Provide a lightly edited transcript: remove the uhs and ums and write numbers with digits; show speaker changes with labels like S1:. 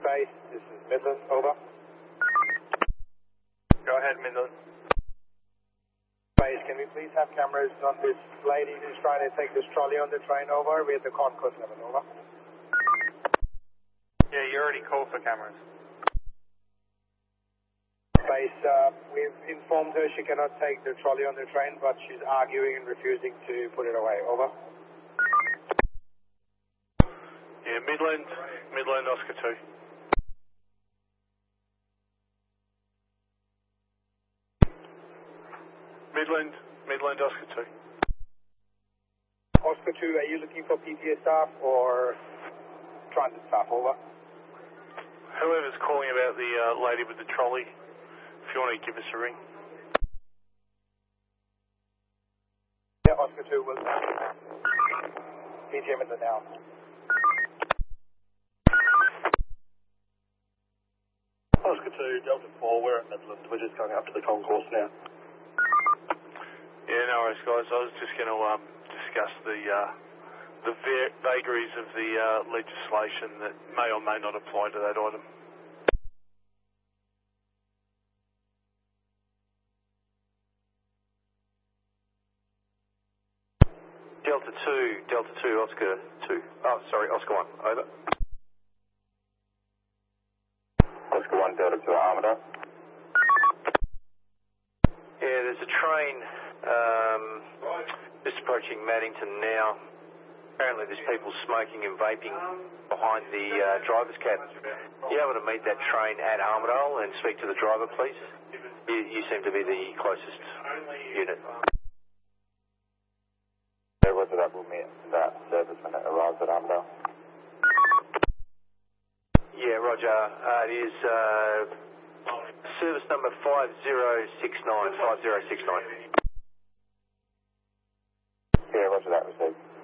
S1: Base, this is Midland, over.
S2: Go ahead, Midland.
S1: Base, can we please have cameras on this lady who's trying to take this trolley on the train over? We're at the concourse level, over.
S2: Yeah, you already called for cameras.
S1: Base, we've informed her she cannot take the trolley on the train, but she's arguing and refusing to put it away, over.
S2: Yeah, Midland, Oscar 2. Midland, Oscar 2.
S1: Oscar 2, are you looking for PTA staff or transit staff, over?
S2: Whoever's calling about the lady with the trolley, if you want to give us a ring.
S1: Yeah, Oscar 2 will PTA Midland now.
S3: Oscar 2, Delta 4, we're at Midland. We're just going up to the concourse now.
S2: Yeah, no worries, guys. I was just going to discuss the vagaries of the legislation that may or may not apply to that item.
S4: Delta 2, Oscar 2. Oh, sorry, Oscar 1, over.
S3: Oscar 1, Delta 2, Armada.
S4: Yeah, there's a train just approaching Maddington now. Apparently there's people smoking and vaping behind the driver's cab. You able to meet that train at Armidale and speak to the driver, please? You seem to be the closest unit.
S3: Yeah, Roger that, we'll meet that service when it arrives at Armidale.
S4: Yeah, Roger. It is service number 5069. 5069.
S3: Yeah, Roger that, received.